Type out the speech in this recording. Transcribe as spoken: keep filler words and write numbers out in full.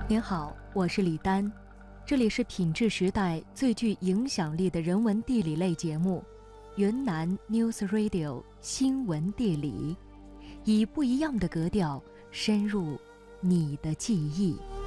您好，我是李丹，这里是品质时代最具影响力的人文地理类节目——云南 News Radio 新闻地理，以不一样的格调深入你的记忆。